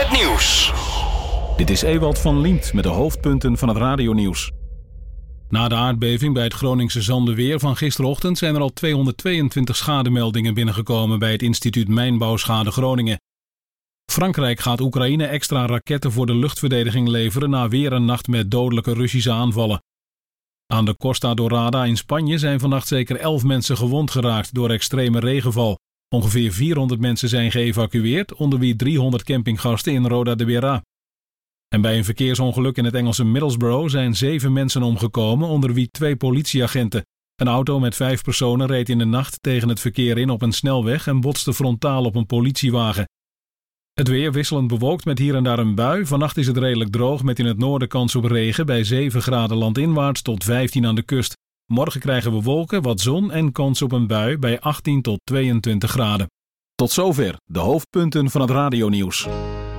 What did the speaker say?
het nieuws. Dit is Ewald van Liemt met de hoofdpunten van het radionieuws. Na de aardbeving bij het Groningse Zandeweer van gisterochtend zijn er al 222 schademeldingen binnengekomen bij het instituut Mijnbouwschade Groningen. Frankrijk gaat Oekraïne extra raketten voor de luchtverdediging leveren na weer een nacht met dodelijke Russische aanvallen. Aan de Costa Dorada in Spanje zijn vannacht zeker 11 mensen gewond geraakt door extreme regenval. Ongeveer 400 mensen zijn geëvacueerd, onder wie 300 campinggasten in Roda de Berà. En bij een verkeersongeluk in het Engelse Middlesbrough zijn 7 mensen omgekomen, onder wie 2 politieagenten. Een auto met 5 personen reed in de nacht tegen het verkeer in op een snelweg en botste frontaal op een politiewagen. Het weer wisselend bewolkt met hier en daar een bui. Vannacht is het redelijk droog met in het noorden kans op regen bij 7 graden landinwaarts tot 15 aan de kust. Morgen krijgen we wolken, wat zon en kans op een bui bij 18 tot 22 graden. Tot zover de hoofdpunten van het radionieuws.